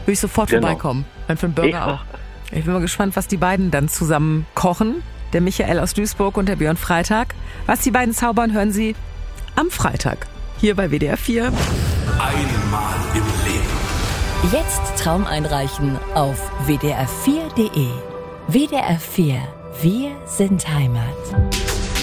Würde ich sofort vorbeikommen. Und für einen Burger auch. Ich bin mal gespannt, was die beiden dann zusammen kochen. Der Michael aus Duisburg und der Björn Freitag. Was die beiden zaubern, hören Sie am Freitag. Hier bei WDR 4. Einmal im Leben. Jetzt Traum einreichen auf wdr4.de. WDR 4. Wir sind Heimat.